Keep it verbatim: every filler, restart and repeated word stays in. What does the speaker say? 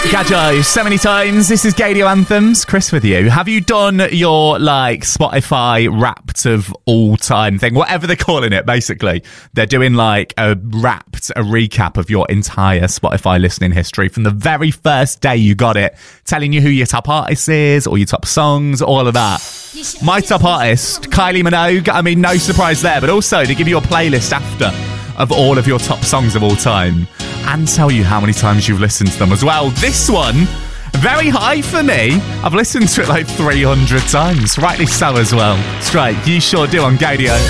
Gajo, so many times. This is Gadio Anthems. Chris with you. Have you done your, like, Spotify wrapped of all time thing? Whatever they're calling it, basically. They're doing, like, a wrapped, a recap of your entire Spotify listening history from the very first day you got it, telling you who your top artist is, or your top songs, all of that. My top artist, Kylie Minogue. I mean, no surprise there, but also to give you a playlist after of all of your top songs of all time and tell you how many times you've listened to them as well. This one, very high for me. I've listened to it like three hundred times. Rightly so as well. Straight, you sure do on Gadio.